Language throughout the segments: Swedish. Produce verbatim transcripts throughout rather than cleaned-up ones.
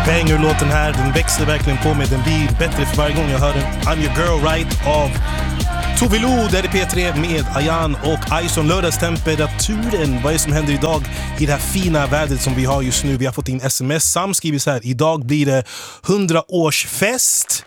Banger-låten här, den växer verkligen på mig. Den blir bättre för varje gång jag hör den. I'm your girl right av Tove Lo, där är P tre med Ayan och Ison. Lördagstemperaturen, vad är det som händer idag i det här fina vädret som vi har just nu? Vi har fått in sms. Sam skriver så här: idag blir det hundra-årsfest.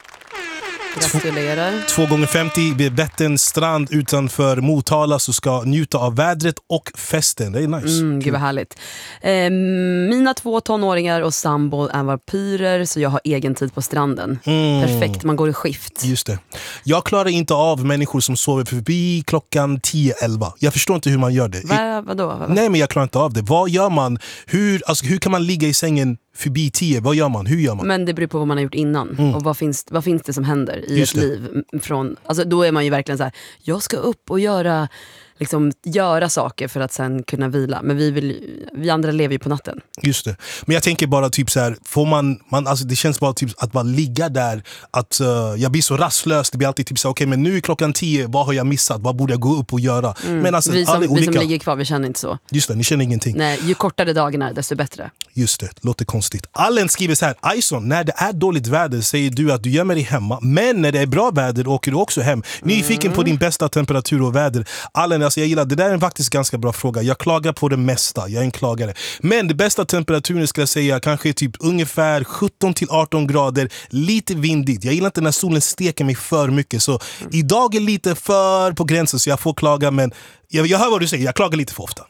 Gratulerar. Två gånger femtio vid Vättern strand utanför Motala, så ska njuta av vädret och festen. Det är nice. Mm, gud vad härligt. Eh, mina två tonåringar och sambo är vampyrer, så jag har egen tid på stranden. Mm. Perfekt, man går i skift. Just det. Jag klarar inte av människor som sover förbi klockan tio elva. Jag förstår inte hur man gör det. Va, vadå? Va? Nej, men jag klarar inte av det. Vad gör man? Hur, alltså, hur kan man ligga i sängen förbi tio? Vad gör man? Hur gör man? Men det beror på vad man har gjort innan. Mm. Och vad finns, vad finns det som händer i Just ett det. liv från, alltså då är man ju verkligen så här: jag ska upp och göra liksom göra saker för att sen kunna vila. Men vi, vill, vi andra lever ju på natten. Just det. Men jag tänker bara typ så här, får man, man alltså det känns bara typ att bara ligga där, att uh, jag blir så rastlös. Det blir alltid typ så, okej, okay, men nu är klockan tio, vad har jag missat? Vad borde jag gå upp och göra? Mm. Men alltså, vi, som, olika... vi som ligger kvar, vi känner inte så. Just det, ni känner ingenting. Nej, ju kortare dagarna desto bättre. Just det, låter konstigt. Allen skriver så här: Ison, när det är dåligt väder säger du att du gömmer dig hemma, men när det är bra väder åker du också hem. Nyfiken mm. på din bästa temperatur och väder. Allen, alltså jag gillar det där. Är faktiskt ganska bra fråga. Jag klagar på det mesta. Jag är en klagare. Men det bästa temperaturen ska jag säga kanske är typ ungefär sjutton till arton grader. Lite vindigt. Jag gillar inte när solen steker mig för mycket. Så mm. idag är lite för på gränsen, så jag får klaga. Men jag, jag hör vad du säger. Jag klagar lite för ofta.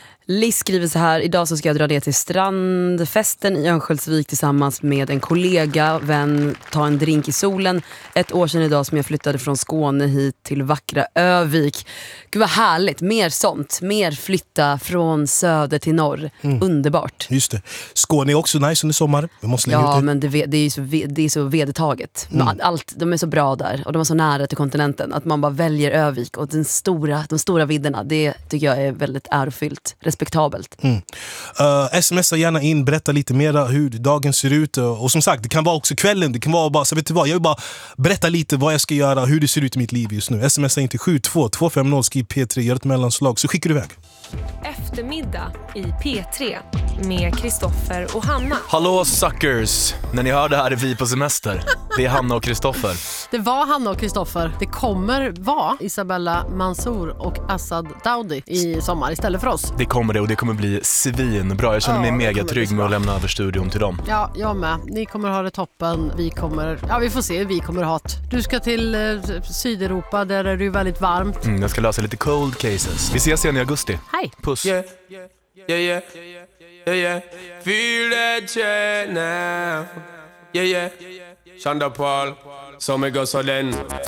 Liz skriver så här: idag så ska jag dra ner till strandfesten i Örnsköldsvik tillsammans med en kollega, vän, ta en drink i solen. Ett år sedan idag som jag flyttade från Skåne hit till vackra Övik. Gud vad härligt, mer sånt. Mer flytta från söder till norr. Mm. Underbart. Just det. Skåne är också nice under sommar. Vi måste ja, det. men det, det är ju så, det är så vedertaget. Mm. Allt, de är så bra där och de är så nära till kontinenten att man bara väljer Övik och den stora, de stora vidderna. Det tycker jag är väldigt ärofyllt. Respektabelt. Mm. Uh, smsa gärna in, berätta lite mer hur dagen ser ut, och, och som sagt, det kan vara också kvällen, det kan vara bara, så vet du vad, jag vill bara berätta lite vad jag ska göra, hur det ser ut i mitt liv just nu. Smsa in till sju två två fem noll, skriv P tre, gör ett mellanslag, så skickar du iväg. Eftermiddag i P tre med Kristoffer och Hanna. Hallå suckers, när ni hör det här är vi på semester. Det är Hanna och Kristoffer. Det var Hanna och Kristoffer. Det kommer vara Isabella Mansour och Assad Daudi i sommar istället för oss. Det kommer det, och det kommer bli svinbra. Jag känner mig ja, mega trygg med att lämna över studion till dem. Ja, jag med. Ni kommer ha det toppen. Vi kommer, ja vi får se hur vi kommer ha det. Du ska till eh, Sydeuropa, där är det ju väldigt varmt. Mm, jag ska lösa lite cold cases. Vi ses igen i augusti. Hej. Puss. Yeah, yeah, yeah, yeah, yeah. Feel that shit now. Yeah, yeah. Shonda Paul, så mig gå så den.